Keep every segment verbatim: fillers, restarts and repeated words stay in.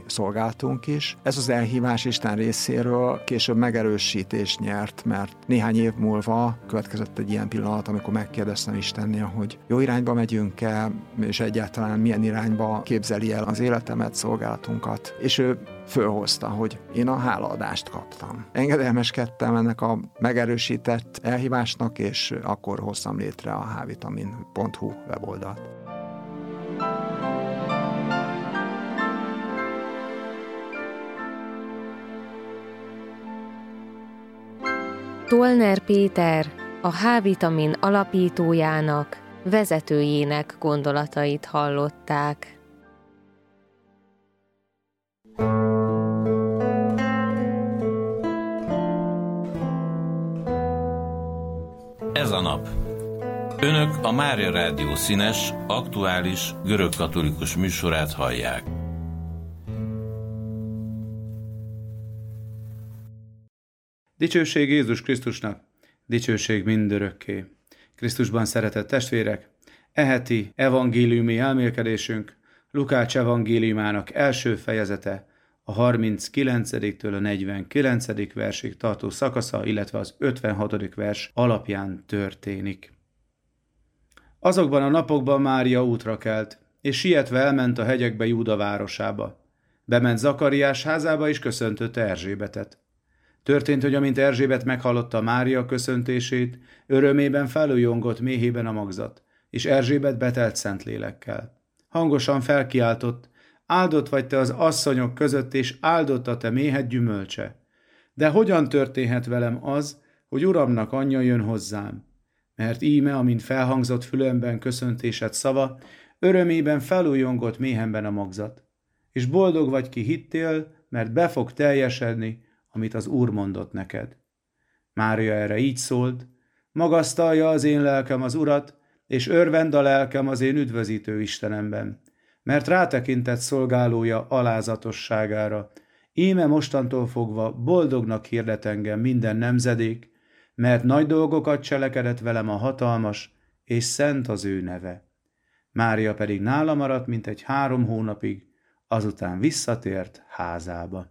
szolgáltunk is. Ez az elhívás Isten részéről később megerősítést nyert, mert néhány év múlva következett egy ilyen pillanat, amikor megkérdeztem Istennél, hogy jó irányba megyünk-e, és egyáltalán milyen irányba képzeli el az életemet, szolgálatunkat. És ő fölhozta, hogy én a hálaadást kaptam. Engedelmeskedtem ennek a megerősített elhívásnak, és akkor hoztam létre a hvitamin pont hu weboldalt. Tolner Péter, a H-vitamin alapítójának, vezetőjének gondolatait hallották. Ez a nap. Önök a Mária Rádió színes, aktuális, görögkatolikus műsorát hallják. Dicsőség Jézus Krisztusnak, dicsőség mindörökké. Krisztusban szeretett testvérek, e heti evangéliumi elmélkedésünk Lukács evangéliumának első fejezete, a harminckilencedik a negyvenkilencedik versig tartó szakasza, illetve az ötvenhatodik vers alapján történik. Azokban a napokban Mária útra kelt, és sietve elment a hegyekbe Júda városába. Bement Zakariás házába, és köszöntötte Erzsébetet. Történt, hogy amint Erzsébet meghallotta Mária köszöntését, örömében felújongott méhében a magzat, és Erzsébet betelt Szentlélekkel. Hangosan felkiáltott: áldott vagy te az asszonyok között, és áldott a te méhed gyümölcse. De hogyan történhet velem az, hogy Uramnak anyja jön hozzám? Mert íme, amint felhangzott fülemben köszöntésed szava, örömében felújongott méhemben a magzat. És boldog vagy, ki hittél, mert be fog teljesedni, amit az Úr mondott neked. Mária erre így szólt: magasztalja az én lelkem az Urat, és örvend a lelkem az én üdvözítő Istenemben, mert rátekintett szolgálója alázatosságára. Íme mostantól fogva boldognak hirdet engem minden nemzedék, mert nagy dolgokat cselekedett velem a hatalmas, és szent az ő neve. Mária pedig nála maradt mintegy három hónapig, azután visszatért házába.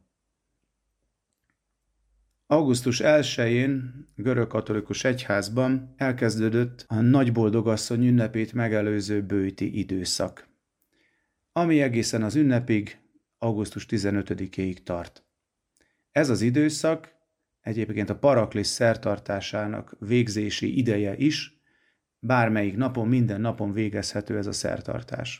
augusztus elsején görögkatolikus egyházban elkezdődött a Nagyboldogasszony ünnepét megelőző bőti időszak, ami egészen az ünnepig, augusztus tizenötödikéig tart. Ez az időszak egyébként a Paraklisz szertartásának végzési ideje is, bármelyik napon, minden napon végezhető ez a szertartás.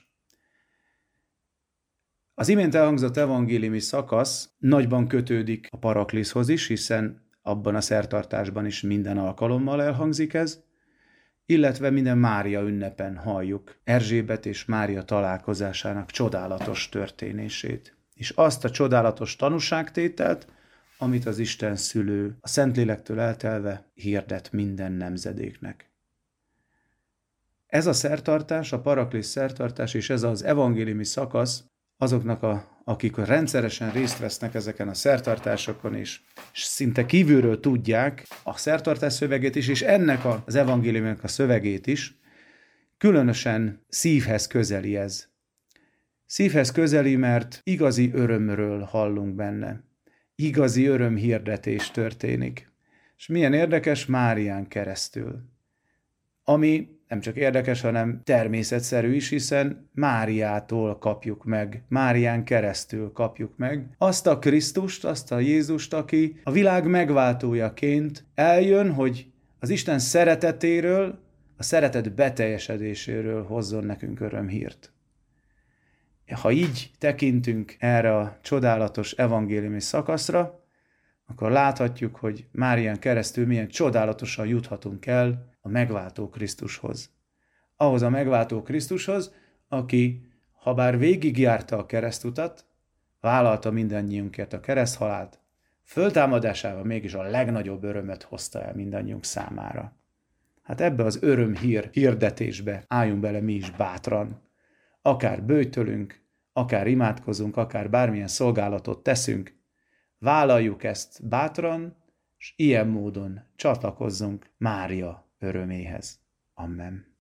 Az imént elhangzott evangéliumi szakasz nagyban kötődik a Parakliszhoz is, hiszen abban a szertartásban is minden alkalommal elhangzik ez, illetve minden Mária ünnepen halljuk Erzsébet és Mária találkozásának csodálatos történését, és azt a csodálatos tanúságtételt, amit az Isten szülő a Szentlélektől eltelve hirdet minden nemzedéknek. Ez a szertartás, a Paraklisz szertartás, és ez az evangéliumi szakasz azoknak, a, akik rendszeresen részt vesznek ezeken a szertartásokon, és, és szinte kívülről tudják a szertartás szövegét is, és ennek a, az evangéliumnak a szövegét is, különösen szívhez közeli ez. Szívhez közeli, mert igazi örömről hallunk benne. Igazi örömhirdetés történik. És milyen érdekes, Márián keresztül. Ami nem csak érdekes, hanem természetszerű is, hiszen Máriától kapjuk meg, Márián keresztül kapjuk meg azt a Krisztust, azt a Jézust, aki a világ megváltójaként eljön, hogy az Isten szeretetéről, a szeretet beteljesedéséről hozzon nekünk örömhírt. Ha így tekintünk erre a csodálatos evangéliumi szakaszra, akkor láthatjuk, hogy Márián keresztül milyen csodálatosan juthatunk el a megváltó Krisztushoz. Ahhoz a megváltó Krisztushoz, aki, habár végigjárta a keresztutat, vállalta mindannyiunkért a kereszthalált, föltámadásával mégis a legnagyobb örömet hozta el mindannyiunk számára. Hát ebbe az örömhír hirdetésbe álljunk bele mi is bátran. Akár böjtölünk, akár imádkozunk, akár bármilyen szolgálatot teszünk, vállaljuk ezt bátran, és ilyen módon csatlakozzunk Mária öröméhez. Amen.